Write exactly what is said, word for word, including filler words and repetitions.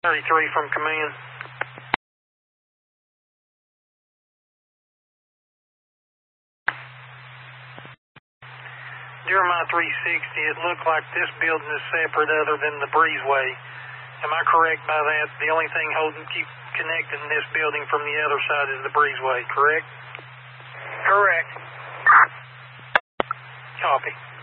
thirty-three from command. During my three sixty, it looked like this building is separate other than the breezeway. Am I correct by that? The only thing holding, keep connecting this building from the other side is the breezeway, correct? Correct. Copy.